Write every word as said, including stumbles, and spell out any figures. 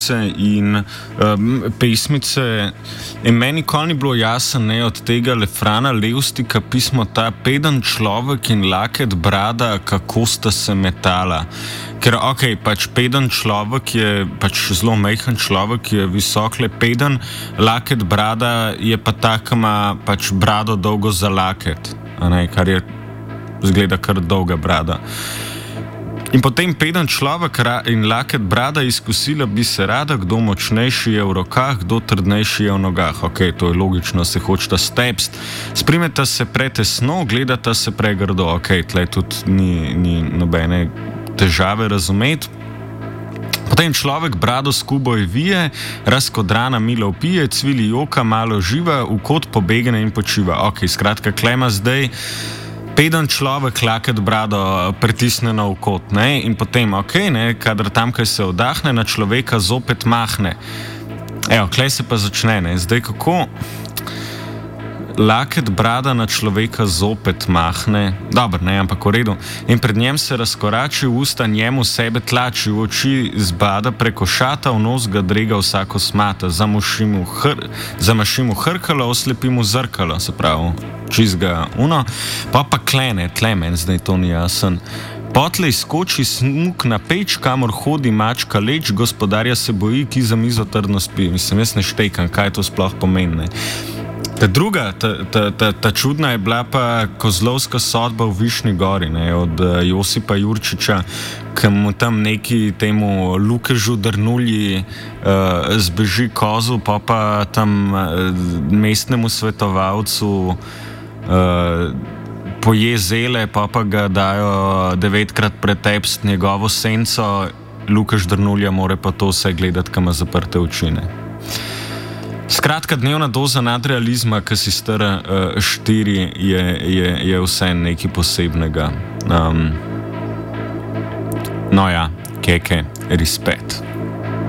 in um, pesmice. In meni nikoli ni bilo jasno, ne, od tega Lefrana Levstika pismo ta peden človek in laket brada, kako sta se metala. Ker, ok, pač peden človek je pač zelo majhen človek, je visok, le peden, laket brada je pa tak, ima pač brado dolgo za laket, a ne, kar je zgleda kar dolga brada. In potem peden človek in laket brada izkusila bi se rada, kdo močnejši je v rokah, kdo trdnejši je v nogah. Ok, to je logično, se hočeta stepst. Sprimeta se pretesno, gledata se pregrdo. Ok, tle tudi ni, ni nobene težave razumeti. Potem človek brado skuboj vije, razkodrana milo pije, cvili joka, malo živa, v kot pobegne in počiva. Ok, skratka, klema zdaj peden človek laket brado pritisne na vkot, ne, in potem, ok, ne, kadar tamkaj se vdahne, na človeka zopet mahne. Evo, klej se pa začne, ne, zdaj kako laket brada na človeka zopet mahne, dobro, ne, ampak v redu, in pred njem se razkorači v usta, njemu sebe tlači, v oči zbada preko šata, v nos ga drega vsako smata, zamaši mu hr, zamaši mu hrkalo, oslepi mu zrkalo, se pravi, čizga uno, pa pa klene, tlemen, zdaj to ni jasen. Potle izskoči smuk na peč, kamor hodi mačka leč, gospodarja se boji, ki za mizo trdno spi. Mislim, jaz ne štekam, kaj to sploh pomeni, ne. Ta druga, ta, ta, ta, ta čudna je bila pa kozlovska sodba v Višnji gori, ne, od uh, Josipa Jurčiča, ki mu tam neki temu Lukežu Drnulji uh, zbeži kozu, pa pa tam uh, mestnemu svetovalcu uh, poje zele, pa pa ga dajo devetkrat pretepst njegovo senco, Lukež Drnulja more pa to vse gledati, kam ima zaprte očine. Skratka, dnevna doza nadrealizma, ki si stara uh, štiri, je, je, je vse nekaj posebnega. Um, no ja, keke, respekt.